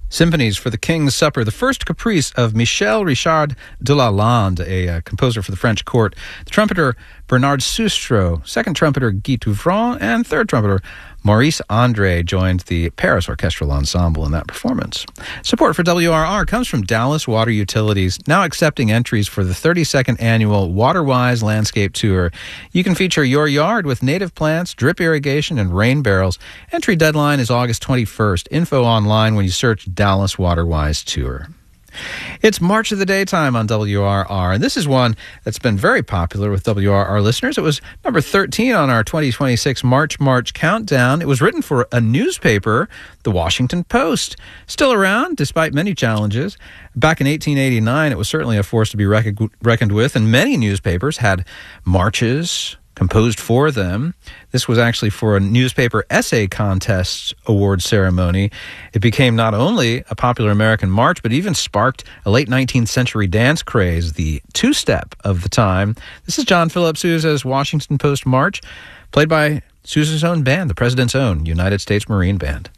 Symphonies for the King's Supper, the first caprice of Michel Richard de Lalande, a composer for the French court, the trumpeter Bernard Sustro, second trumpeter Guy Touvrant, and third trumpeter Maurice Andre joined the Paris Orchestral Ensemble in that performance. Support for WRR comes from Dallas Water Utilities, now accepting entries for the 32nd annual WaterWise Landscape Tour. You can feature your yard with native plants, drip irrigation, and rain barrels. Entry deadline is August 21st. Info online when you search Dallas WaterWise Tour. It's March of the Daytime on WRR, and this is one that's been very popular with WRR listeners. It was number 13 on our 2026 March countdown. It was written for a newspaper, the Washington Post. Still around, despite many challenges. Back in 1889, it was certainly a force to be reckoned with, and many newspapers had marches composed for them. This was actually for a newspaper essay contest award ceremony. It became not only a popular American march, but even sparked a late 19th century dance craze, the two-step of the time. This is John Philip Sousa's Washington Post March, played by Sousa's own band, the President's own United States Marine Band.